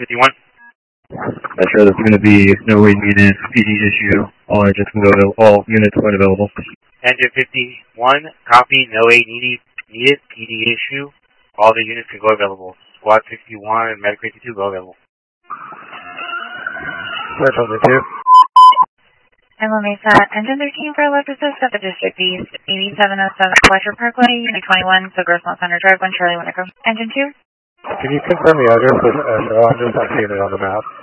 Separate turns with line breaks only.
51.
Metro, this is going to be no wait needed, PD issue. All engines can go available, all units are available.
Engine 51, copy, no aid needed, PD issue. All the units can go available. Squad 61 and Medic 52 go available.
Metro 2.
Emma Mesa, engine 13 for Alexis at the District East, 8707 Fletcher Parkway, Unit 21, so Gross Mount Center Drive, 1 Charlie Winneco. Engine 2.
Can you confirm the address of Metro? I'm just not seeing it on the map.